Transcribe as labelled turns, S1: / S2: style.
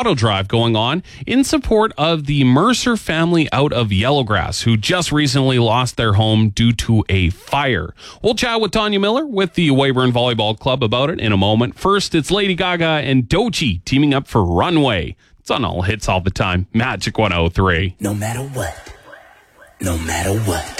S1: auto drive going on in support of the Mercer family out of Yellowgrass, who just recently lost their home due to a fire. We'll chat with Tanya Miller with the Weyburn Volleyball Club about it in a moment. First, it's Lady Gaga and Doechii teaming up for Runway. It's on all hits all the time. Magic 103.
S2: No matter what. No matter what.